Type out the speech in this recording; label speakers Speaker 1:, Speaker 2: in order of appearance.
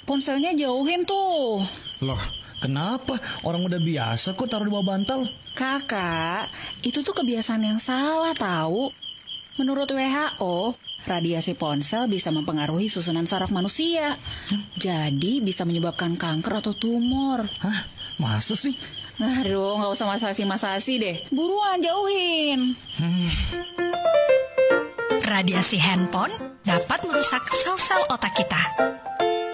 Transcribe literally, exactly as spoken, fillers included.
Speaker 1: ponselnya jauhin tuh.
Speaker 2: Loh, kenapa? Orang udah biasa kok taruh di bawah bantal.
Speaker 1: Kakak, itu tuh kebiasaan yang salah tahu. Menurut W H O, radiasi ponsel bisa mempengaruhi susunan saraf manusia. Jadi bisa menyebabkan kanker atau tumor.
Speaker 2: Hah? Masa sih?
Speaker 1: Aduh, nggak usah masasi-masasi deh. Buruan jauhin.
Speaker 2: Hmm.
Speaker 3: Radiasi handphone dapat merusak sel-sel otak kita.